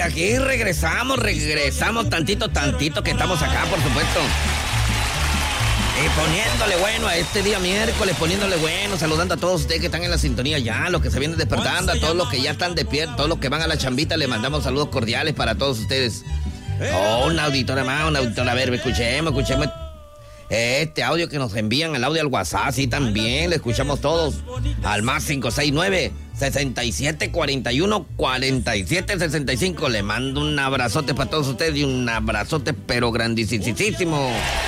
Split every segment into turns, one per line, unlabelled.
aquí regresamos tantito que estamos acá, por supuesto. Y poniéndole bueno a este día miércoles, poniéndole bueno, saludando a todos ustedes que están en la sintonía ya, los que se vienen despertando, a todos los que ya están de pie, todos los que van a la chambita, le mandamos saludos cordiales para todos ustedes. Oh, una auditora más, una auditora, a ver, escuchemos este audio que nos envían, el audio al WhatsApp, sí, también, le escuchamos todos, al más 569-6741-4765, le mando un abrazote para todos ustedes y un abrazote pero grandísimo.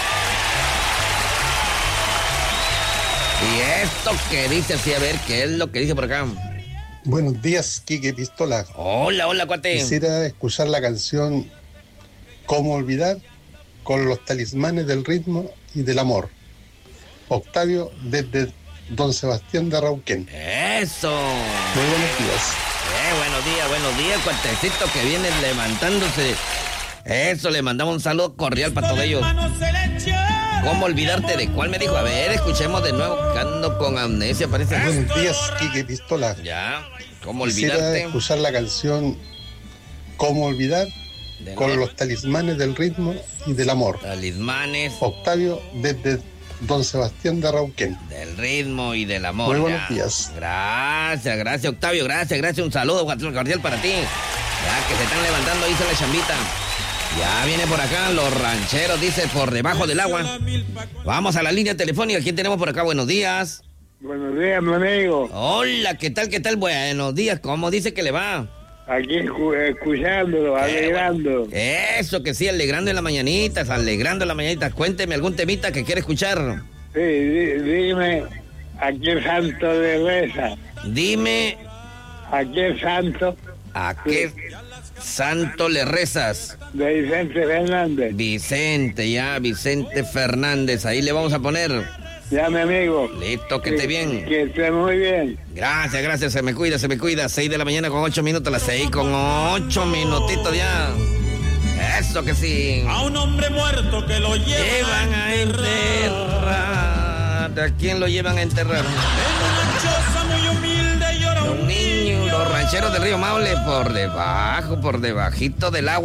Y esto que dice así, a ver, ¿qué es lo que dice por acá?
Buenos días, Quique Pistola.
Hola, cuate.
Quisiera escuchar la canción ¿Cómo olvidar? Con los talismanes del ritmo y del amor. Octavio, desde Don Sebastián de Rauquén.
¡Eso!
Muy buenos días.
Buenos días, cuatecito que vienen levantándose. Eso, le mandamos un saludo cordial para todos ellos. ¿Cómo olvidarte de cuál me dijo? A ver, escuchemos de nuevo, que ando con amnesia, parece.
Buenos días, Quique Pistola.
Ya, ¿cómo olvidarte?
Quisiera escuchar la canción ¿Cómo olvidar? Con los talismanes del ritmo y del amor.
Talismanes.
Octavio, desde Don Sebastián de Rauquén.
Del ritmo y del amor.
Muy buenos días.
Gracias, Octavio, gracias. Un saludo cordial para ti. Ya que se están levantando, hizo la chambita. Ya viene por acá los rancheros, dice, por debajo del agua. Vamos a la línea telefónica. ¿Quién tenemos por acá? Buenos días.
Buenos días, mi amigo.
Hola, ¿qué tal? Buenos días. ¿Cómo dice que le va?
Aquí escuchándolo, alegrando.
Eso que sí, alegrando en las mañanitas. Cuénteme algún temita que quiere escuchar.
Sí, dime a qué santo le reza.
Dime.
¿A qué santo?
¿A qué santo le rezas?
De Vicente Fernández.
Vicente Fernández. Ahí le vamos a poner.
Ya, mi amigo.
Listo, que esté bien.
Que esté muy bien.
Gracias, se me cuida. 6 de la mañana con 8 minutos, las 6 con 8 minutitos ya. Eso que sí.
A un hombre muerto que lo
llevan a enterrar. ¿A quién lo llevan a enterrar?
En una choza muy humilde llora
un niño. Los rancheros del río Maule por debajito del agua.